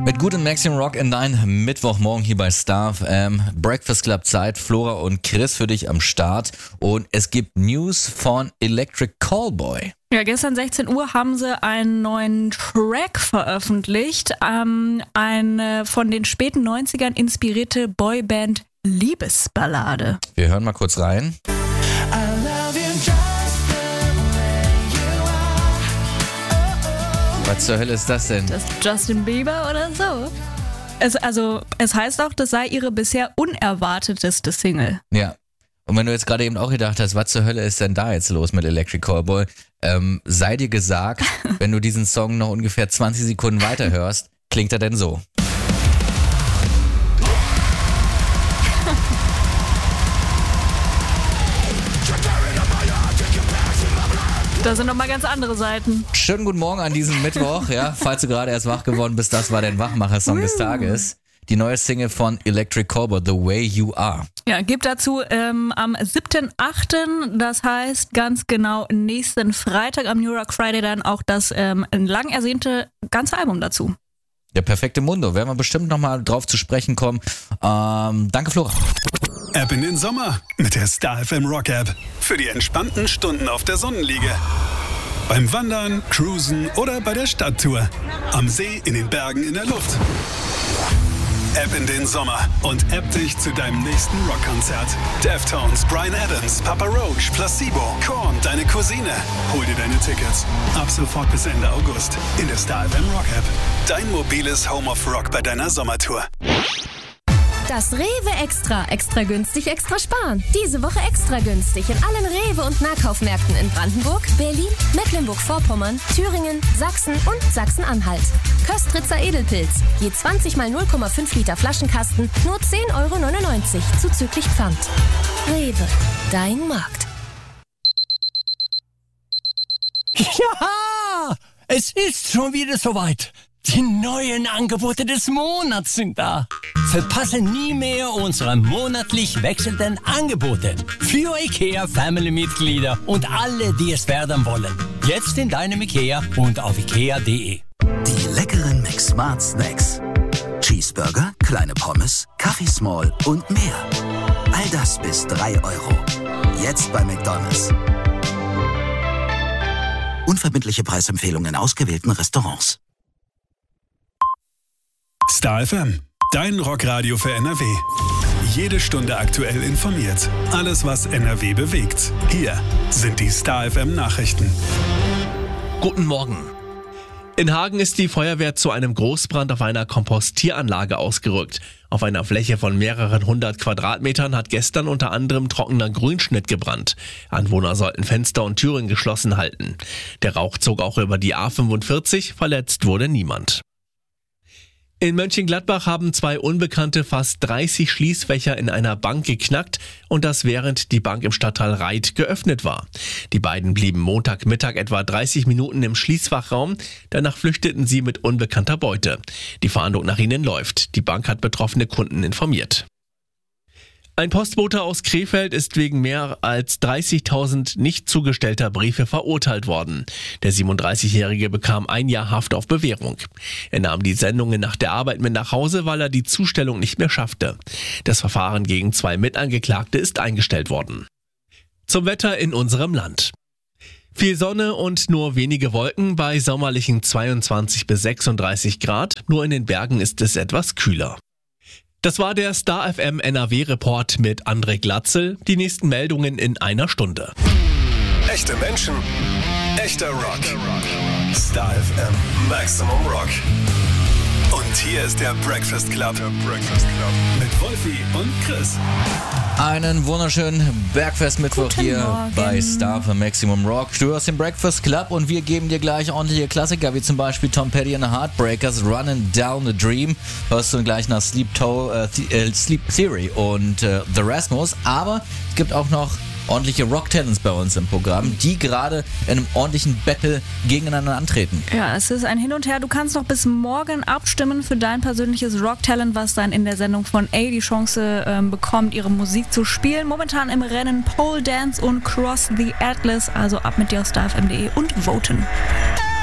Mit gutem Maximum Rock in dein Mittwochmorgen hier bei Star FM. Breakfast Club Zeit. Flora und Chris für dich am Start. Und es gibt News von Electric Callboy. Ja, gestern 16 Uhr haben sie einen neuen Track veröffentlicht. Eine von den späten 90ern inspirierte Boyband-Liebesballade. Wir hören mal kurz rein. Was zur Hölle ist das denn? Das ist Justin Bieber oder so. Es heißt auch, das sei ihre bisher unerwarteteste Single. Ja. Und wenn du jetzt gerade eben auch gedacht hast, was zur Hölle ist denn da jetzt los mit Electric Callboy, sei dir gesagt, wenn du diesen Song noch ungefähr 20 Sekunden weiterhörst, klingt er denn so. Das sind nochmal ganz andere Seiten. Schönen guten Morgen an diesem Mittwoch, ja, falls du gerade erst wach geworden bist, das war dein Wachmacher-Song des Tages. Die neue Single von Electric Callboy, The Way You Are. Ja, gibt dazu am 7.8., das heißt ganz genau nächsten Freitag am New Rock Friday dann auch das lang ersehnte ganze Album dazu. Der perfekte Mundo, werden wir bestimmt nochmal drauf zu sprechen kommen. Danke Flora. Ab in den Sommer mit der Star FM Rock App. Für die entspannten Stunden auf der Sonnenliege. Beim Wandern, Cruisen oder bei der Stadttour. Am See, in den Bergen, in der Luft. App in den Sommer und app dich zu deinem nächsten Rockkonzert. Deftones, Bryan Adams, Papa Roach, Placebo, Korn, deine Cousine. Hol dir deine Tickets. Ab sofort bis Ende August in der Star FM Rock App. Dein mobiles Home of Rock bei deiner Sommertour. Das Rewe Extra. Extra günstig, extra sparen. Diese Woche extra günstig in allen Rewe- und Nahkaufmärkten in Brandenburg, Berlin, Mecklenburg-Vorpommern, Thüringen, Sachsen und Sachsen-Anhalt. Köstritzer Edelpilz. Je 20 mal 0,5 Liter Flaschenkasten, nur 10,99 € zuzüglich Pfand. Rewe, dein Markt. Ja, es ist schon wieder soweit. Die neuen Angebote des Monats sind da. Verpasse nie mehr unsere monatlich wechselnden Angebote für IKEA-Family-Mitglieder und alle, die es werden wollen. Jetzt in deinem IKEA und auf ikea.de. Die leckeren McSmart Snacks. Cheeseburger, kleine Pommes, Kaffee Small und mehr. All das bis 3 €. Jetzt bei McDonald's. Unverbindliche Preisempfehlungen in ausgewählten Restaurants. Star FM, dein Rockradio für NRW. Jede Stunde aktuell informiert. Alles, was NRW bewegt. Hier sind die Star FM Nachrichten. Guten Morgen. In Hagen ist die Feuerwehr zu einem Großbrand auf einer Kompostieranlage ausgerückt. Auf einer Fläche von mehreren 100 Quadratmetern hat gestern unter anderem trockener Grünschnitt gebrannt. Anwohner sollten Fenster und Türen geschlossen halten. Der Rauch zog auch über die A45, verletzt wurde niemand. In Mönchengladbach haben 2 Unbekannte fast 30 Schließfächer in einer Bank geknackt und das während die Bank im Stadtteil Reit geöffnet war. Die beiden blieben Montagmittag etwa 30 Minuten im Schließfachraum, danach flüchteten sie mit unbekannter Beute. Die Fahndung nach ihnen läuft. Die Bank hat betroffene Kunden informiert. Ein Postbote aus Krefeld ist wegen mehr als 30.000 nicht zugestellter Briefe verurteilt worden. Der 37-Jährige bekam 1 Jahr Haft auf Bewährung. Er nahm die Sendungen nach der Arbeit mit nach Hause, weil er die Zustellung nicht mehr schaffte. Das Verfahren gegen 2 Mitangeklagte ist eingestellt worden. Zum Wetter in unserem Land. Viel Sonne und nur wenige Wolken bei sommerlichen 22 bis 36 Grad. Nur in den Bergen ist es etwas kühler. Das war der Star FM NRW-Report mit André Glatzel. Die nächsten Meldungen in einer Stunde. Echte Menschen, echter Rock. Star FM, Maximum Rock. Und hier ist der Breakfast Club. Mit Wolfi und Chris. Einen wunderschönen Bergfest-Mittwoch hier Morgen. bei Star für Maximum Rock. Du hörst den Breakfast Club und wir geben dir gleich ordentliche Klassiker, wie zum Beispiel Tom Petty and the Heartbreakers, Running Down a Dream. Hörst du gleich nach Sleep Theory und The Rasmus. Aber es gibt auch noch ordentliche Rock-Talents bei uns im Programm, die gerade in einem ordentlichen Battle gegeneinander antreten. Ja, es ist ein Hin und Her. Du kannst noch bis morgen abstimmen für dein persönliches Rock-Talent, was dann in der Sendung von A die Chance bekommt, ihre Musik zu spielen. Momentan im Rennen Pole Dance und Cross the Atlas. Also ab mit dir auf starfm.de und voten.